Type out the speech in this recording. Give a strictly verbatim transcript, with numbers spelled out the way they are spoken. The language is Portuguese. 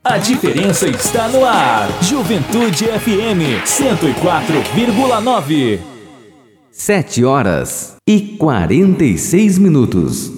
A diferença está no ar. Juventude F M cento e quatro vírgula nove. Sete horas e quarenta e seis minutos.